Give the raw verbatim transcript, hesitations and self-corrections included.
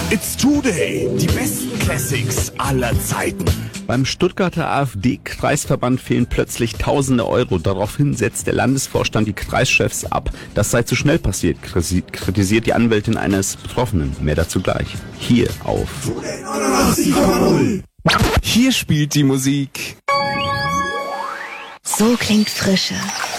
It's Today, die besten Classics aller Zeiten. Beim Stuttgarter AfD-Kreisverband fehlen plötzlich tausende Euro. Daraufhin setzt der Landesvorstand die Kreischefs ab. Das sei zu schnell passiert, kritisiert die Anwältin eines Betroffenen. Mehr dazu gleich. Hier auf neunundachtzig Komma null. Hier spielt die Musik. So klingt Frische.